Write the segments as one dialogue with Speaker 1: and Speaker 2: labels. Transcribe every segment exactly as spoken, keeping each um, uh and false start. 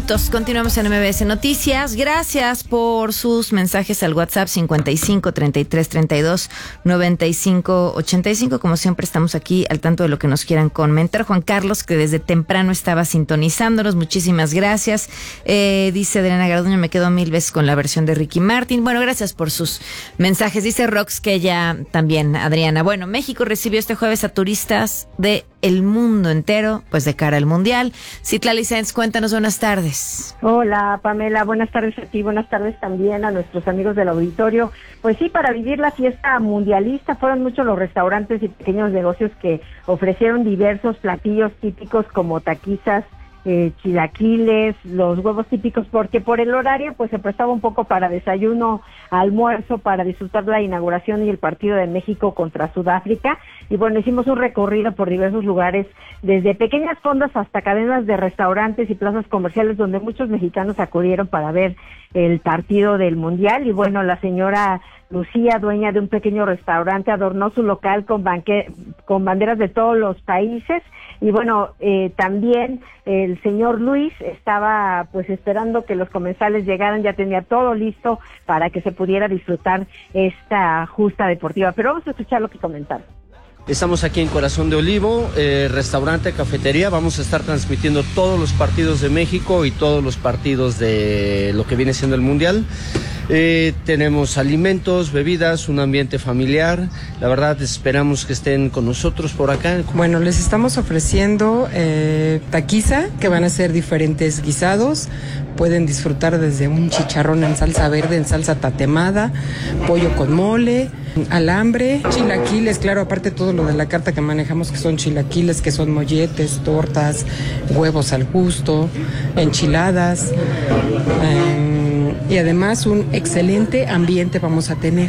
Speaker 1: minutos. Continuamos en M B S Noticias. Gracias por sus mensajes al WhatsApp cincuenta y cinco, treinta y tres, treinta y dos, noventa y cinco, ochenta y cinco. Como siempre, estamos aquí al tanto de lo que nos quieran comentar. Juan Carlos, que desde temprano estaba sintonizándonos, muchísimas gracias. Eh, dice Adriana Garduño, me quedo mil veces con la versión de Ricky Martin. Bueno, gracias por sus mensajes. Dice Rox que ella también, Adriana. Bueno, México recibió este jueves a turistas de el mundo entero, pues de cara al Mundial. Citlali Sáenz, cuéntanos, buenas tardes.
Speaker 2: Hola, Pamela, buenas tardes a ti, buenas tardes también a nuestros amigos del auditorio. Pues sí, para vivir la fiesta mundialista fueron muchos los restaurantes y pequeños negocios que ofrecieron diversos platillos típicos como taquizas, eh, chilaquiles, los huevos típicos, porque por el horario pues se prestaba un poco para desayuno, almuerzo, para disfrutar la inauguración y el partido de México contra Sudáfrica. Y bueno, hicimos un recorrido por diversos lugares, desde pequeñas fondas hasta cadenas de restaurantes y plazas comerciales donde muchos mexicanos acudieron para ver el partido del Mundial. Y bueno, la señora Lucía, dueña de un pequeño restaurante, adornó su local con banque, con banderas de todos los países. Y bueno, eh, también el señor Luis estaba pues esperando que los comensales llegaran, ya tenía todo listo para que se pudiera disfrutar esta justa deportiva. Pero vamos a escuchar lo que comentaron.
Speaker 3: Estamos aquí en Corazón de Olivo, eh, restaurante, cafetería. Vamos a estar transmitiendo todos los partidos de México y todos los partidos de lo que viene siendo el Mundial. Eh, tenemos alimentos, bebidas, un ambiente familiar. La verdad, esperamos que estén con nosotros por acá.
Speaker 4: Bueno, les estamos ofreciendo eh, taquiza, que van a ser diferentes guisados. Pueden disfrutar desde un chicharrón en salsa verde, en salsa tatemada, pollo con mole, alambre, chilaquiles, claro, aparte todo lo de la carta que manejamos, que son chilaquiles, que son molletes, tortas, huevos al gusto, enchiladas, eh, y además un excelente ambiente vamos a tener.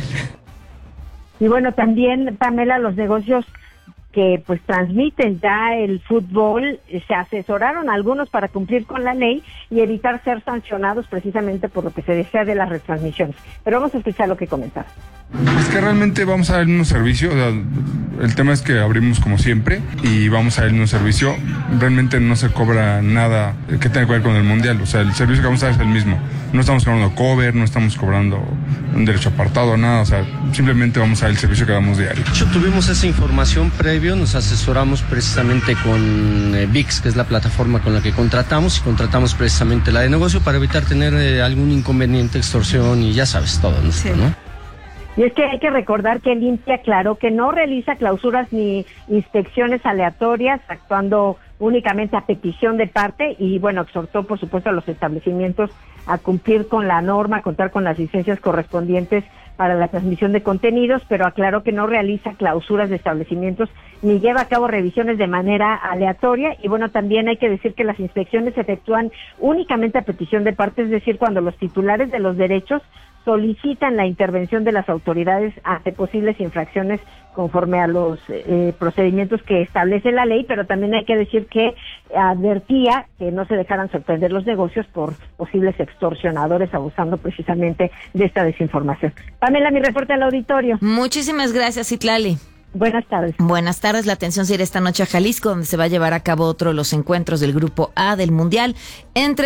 Speaker 2: Y bueno, también, Pamela, los negocios que pues transmiten ya el fútbol, se asesoraron algunos para cumplir con la ley y evitar ser sancionados precisamente por lo que se desea de las retransmisiones. Pero vamos a escuchar lo que comentaron.
Speaker 5: Es que realmente vamos a dar el mismo servicio, o sea, el tema es que abrimos como siempre y vamos a dar el mismo servicio. Realmente no se cobra nada que tenga que ver con el Mundial, o sea, el servicio que vamos a dar es el mismo. No estamos cobrando cover, no estamos cobrando un derecho apartado, nada, o sea, simplemente vamos a dar el servicio que damos diario.
Speaker 3: De hecho, tuvimos esa información previo, nos asesoramos precisamente con eh, V I X, que es la plataforma con la que contratamos, y contratamos precisamente la de negocio para evitar tener eh, algún inconveniente, extorsión y ya sabes todo, ¿no? Sí. ¿no?
Speaker 2: Y es que hay que recordar que el I N P I aclaró que no realiza clausuras ni inspecciones aleatorias, actuando únicamente a petición de parte, y bueno, exhortó por supuesto a los establecimientos a cumplir con la norma, a contar con las licencias correspondientes para la transmisión de contenidos, pero aclaró que no realiza clausuras de establecimientos ni lleva a cabo revisiones de manera aleatoria. Y bueno, también hay que decir que las inspecciones se efectúan únicamente a petición de parte, es decir, cuando los titulares de los derechos solicitan la intervención de las autoridades ante posibles infracciones conforme a los eh, procedimientos que establece la ley, pero también hay que decir que advertía que no se dejaran sorprender los negocios por posibles extorsionadores abusando precisamente de esta desinformación. Pamela, mi reporte al auditorio.
Speaker 1: Muchísimas gracias, Citlali.
Speaker 2: Buenas tardes.
Speaker 1: Buenas tardes. La atención se irá esta noche a Jalisco, donde se va a llevar a cabo otro de los encuentros del Grupo A del Mundial entre